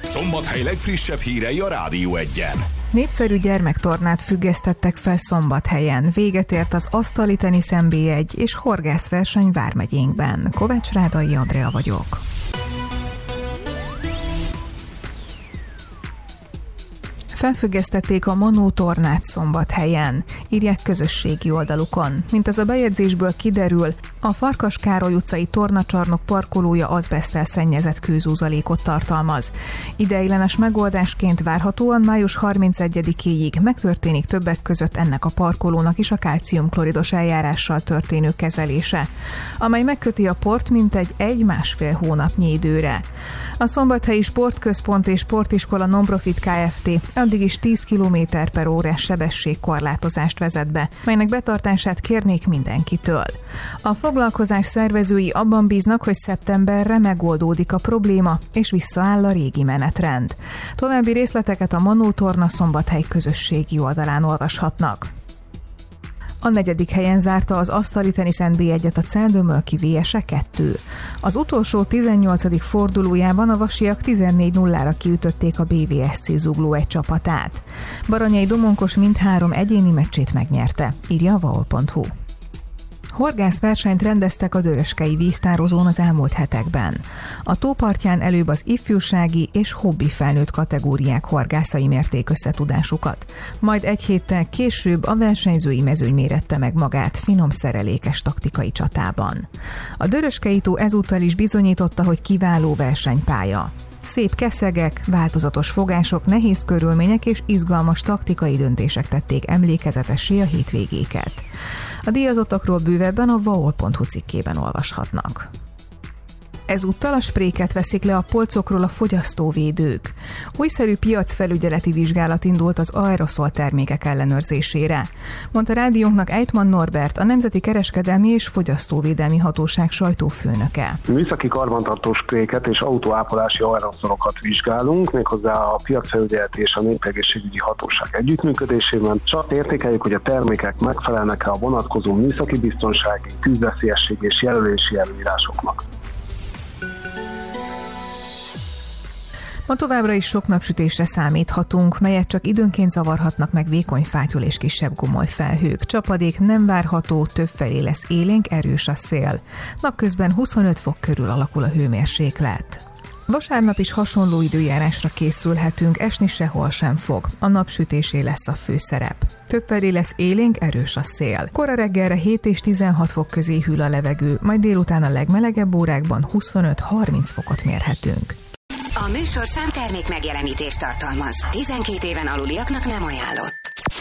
Szombathely legfrissebb hírei a Rádió Egyen. Népszerű gyermektornát függesztettek fel Szombathelyen. Véget ért az asztali tenisz NB1 és horgászverseny Vármegyénkben. Kovács Rádai Andrea vagyok. Felfüggesztették a Manó tornát Szombathelyen, írják közösségi oldalukon. Mint ez a bejegyzésből kiderül, a Farkas Károly utcai tornacsarnok parkolója azbeszttel szennyezett kőzúzalékot tartalmaz. Ideiglenes megoldásként várhatóan május 31-éig megtörténik többek között ennek a parkolónak is a kálciumkloridos eljárással történő kezelése, amely megköti a port mintegy 1-1,5 hónapnyi időre. A Szombathelyi Sportközpont és Sportiskola Non-Profit Kft. Addig is 10 km/órás sebességkorlátozást vezet be, melynek betartását kérnék mindenkitől. A foglalkozás szervezői abban bíznak, hogy szeptemberre megoldódik a probléma, és visszaáll a régi menetrend. További részleteket a Manó torna Szombathely közösségi oldalán olvashatnak. A 4. helyen zárta az asztali tenisz NB1-et a Celdömölki VSE 2. Az utolsó 18. fordulójában a vasiak 14-0-ra kiütötték a BVSC Zugló egy csapatát. Baranyai Domonkos mindhárom egyéni meccsét megnyerte, írja a vaol.hu. Horgászversenyt rendeztek a Döröskei víztározón az elmúlt hetekben. A tópartján előbb az ifjúsági és hobbi felnőtt kategóriák horgászai mérték összetudásukat, majd egy héttel később a versenyzői mezőny mérette meg magát finom szerelékes taktikai csatában. A Döröskei tó ezúttal is bizonyította, hogy kiváló versenypálya. Szép keszegek, változatos fogások, nehéz körülmények és izgalmas taktikai döntések tették emlékezetessé a hétvégéket. A díjazottakról bővebben a vaol.hu cikkében olvashatnak. Ezúttal a spréket veszik le a polcokról a fogyasztóvédők. Újszerű piacfelügyeleti vizsgálat indult az aeroszol termékek ellenőrzésére, mondta rádiónknak Ejtman Norbert, a Nemzeti Kereskedelmi és Fogyasztóvédelmi Hatóság sajtófőnöke. Műszaki karbantartó spréket és autóápolási aeroszolokat vizsgálunk, méghozzá a piacfelügyeleti és a népegészségügyi hatóság együttműködésében. Csak értékeljük, hogy a termékek megfelelnek-e a vonatkozó műszaki biztonsági, tűzveszélyesség és jelölési előírásoknak. Ma továbbra is sok napsütésre számíthatunk, melyet csak időnként zavarhatnak meg vékony fátyol és kisebb gomoly felhők. Csapadék nem várható, többfelé lesz élénk, erős a szél. Napközben 25 fok körül alakul a hőmérséklet. Vasárnap is hasonló időjárásra készülhetünk, esni sehol sem fog. A napsütésé lesz a főszerep. Többfelé lesz élénk, erős a szél. Kora reggelre 7 és 16 fok közé hűl a levegő, majd délután a legmelegebb órákban 25-30 fokot mérhetünk. A műsorszám termék megjelenítést tartalmaz. 12 éven aluliaknak nem ajánlott.